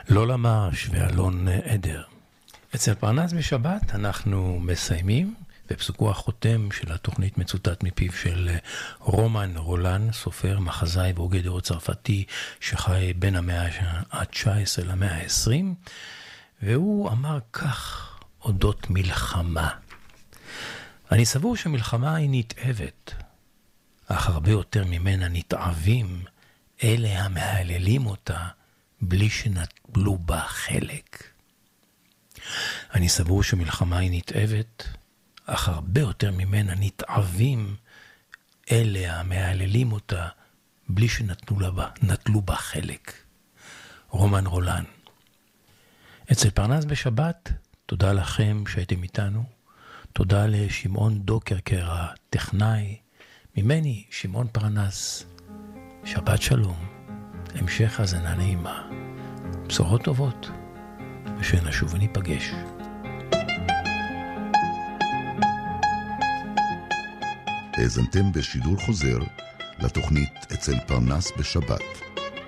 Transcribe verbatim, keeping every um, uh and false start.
לולה מרש ואלון עדר. אצל פרנס בשבת אנחנו מסיימים, בפסוקו החותם של התוכנית מצוטט מפיו של רומן רולן, סופר, מחזאי והוגה דעות צרפתי שחי בין המאה ה-תשע עשרה למאה ה-עשרים, והוא אמר כך אודות מלחמה. אני סבור שמלחמה היא נתאבת, אך הרבה יותר ממנה נתעבים אלה המהללים אותה בלי שנטלו בה חלק. אני סבור שמלחמה היא נתאבת, אך הרבה יותר ממנה נתעבים אלה המהללים אותה בלי שנטלו בה, נטלו בה חלק. רומן רולן. אצל פרנס בשבת, תודה לכם שהייתם איתנו. תודה לשמעון דוקרקר, הטכנאי. ממני, שמעון פרנס. שבת שלום. המשך הזנה נעימה. בשורות טובות. ושנשוב וניפגש. האזנתם בשידור חוזר לתוכנית אצל פרנס בשבת.